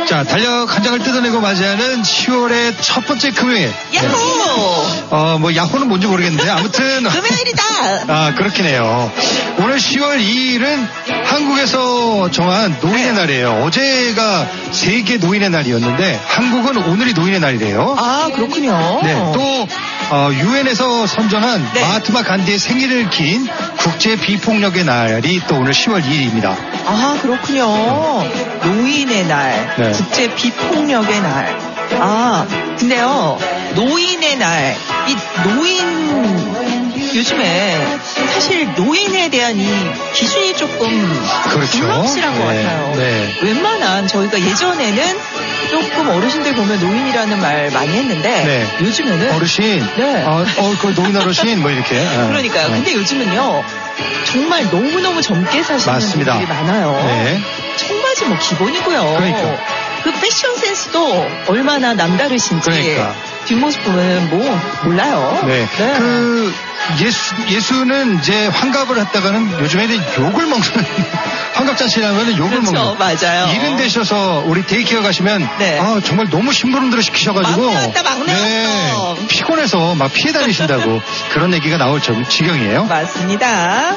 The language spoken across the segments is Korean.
자, 달력 한 장을 뜯어내고 맞이하는 10월의 첫 번째 금요일. 야호! 뭐 야호는 뭔지 모르겠는데 아무튼 금요일이다. 아, 그렇긴 해요. 오늘 10월 2일은 한국에서 정한 노인의 날이에요. 어제가 세계 노인의 날이었는데 한국은 오늘이 노인의 날이래요. 아, 그렇군요. 네, 또 유엔에서 선정한 네. 마하트마 간디의 생일을 긴 국제 비폭력의 날이 또 오늘 10월 2일입니다. 아, 그렇군요. 노인의 날, 네. 국제 비폭력의 날. 아, 근데요, 노인의 날, 이 노인, 요즘에 사실 노인에 대한 이 기준이 조금 그렇죠. 불확실한 것 네. 같아요. 네. 웬만한 저희가 예전에는 조금 어르신들 보면 노인이라는 말 많이 했는데 네. 요즘에는 어르신, 네. 그 노인 어르신 뭐 이렇게. 그러니까요. 근데 요즘은요, 정말 너무너무 젊게 사시는 맞습니다. 분들이 많아요. 네. 청바지 뭐 기본이고요. 그러니까. 그 패션 센스도 얼마나 남다르신지 그러니까. 뒷모습 보면 뭐 몰라요. 네. 그 예수는 이제 환갑을 했다가는 요즘에는 욕을 먹는 환갑잔치라는 거는 욕을 그렇죠, 먹는. 맞아요. 이른 되셔서 우리 데이케어 가시면 네. 정말 너무 심부름들을 시키셔가지고 막내 왔다. 피곤해서 막 피해 다니신다고 그런 얘기가 나올 지경이에요. 맞습니다.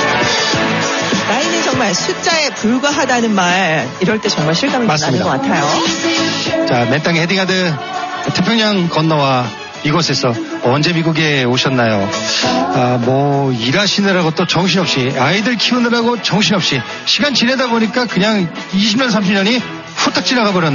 나이는 정말 숫자에 불과하다는 말 이럴 때 정말 실감이 나는 맞습니다. 것 같아요. 자, 맨땅에 헤딩하드 태평양 건너와 이곳에서 언제 미국에 오셨나요? 뭐 일하시느라고 또 정신없이 아이들 키우느라고 정신없이 시간 지내다 보니까 그냥 20년 30년이 후딱 지나가 버렸나요?